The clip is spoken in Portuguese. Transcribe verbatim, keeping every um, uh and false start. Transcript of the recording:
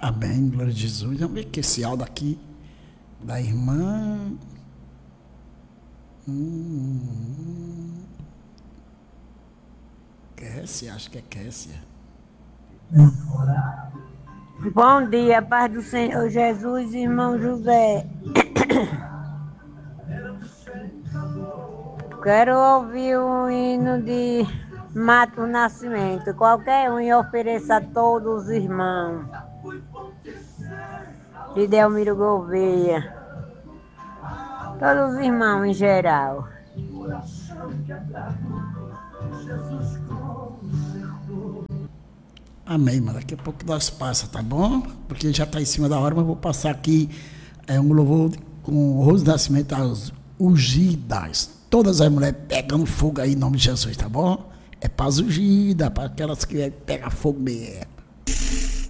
Amém, glória a Jesus. Vamos ver que esse áudio aqui da irmã. Hum, Kessia, acho que é Kessia. Bom dia, paz do Senhor Jesus, irmão José. Quero ouvir o hino de Mato Nascimento, qualquer um, e ofereça a todos os irmãos. De Delmiro Gouveia. Todos os irmãos em geral. Amém, mas daqui a pouco nós passa, tá bom? Porque já está em cima da hora, mas vou passar aqui é, um louvor com o Rose Nascimento às ungidas. Todas as mulheres pegando fogo aí em nome de Jesus, tá bom? É para as ungidas, para aquelas que pegam fogo mesmo.